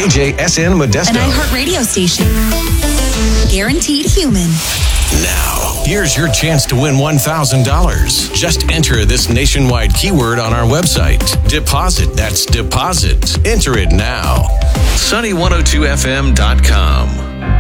KJSN Modesto. An iHeartRadio station. Guaranteed human. Now, here's your chance to win $1,000. Just enter this nationwide keyword on our website. Deposit. That's deposit. Enter it now. Sunny102fm.com.